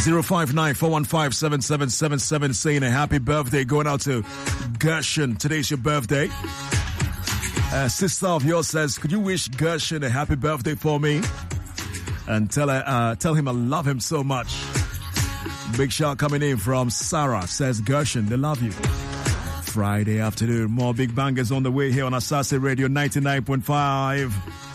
059-415-7777 saying a happy birthday going out to Gershon. Today's your birthday. Sister of yours says, could you wish Gershon a happy birthday for me? And tell him I love him so much. Big shout coming in from Sarah, says Gershon, they love you. Friday afternoon, more big bangers on the way here on Asase Radio 99.5.